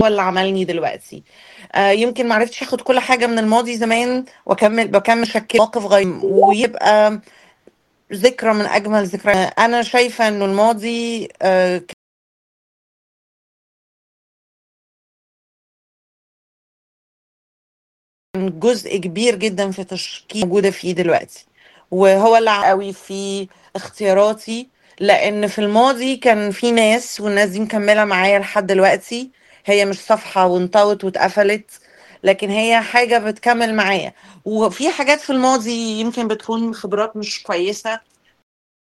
هو اللي عملني دلوقتي. يمكن ما عرفتش اخد كل حاجه من الماضي زمان بكمل شكل موقف غير ويبقى ذكرى من اجمل ذكرى. انا شايفه انه الماضي كان جزء كبير جدا في تشكيل موجوده فيه دلوقتي، وهو اللي قوي في اختياراتي، لان في الماضي كان في ناس، والناس دي مكمله معايا لحد دلوقتي. هي مش صفحه وانطوت واتقفلت، لكن هي حاجه بتكمل معايا. وفي حاجات في الماضي يمكن بتكون خبرات مش كويسه،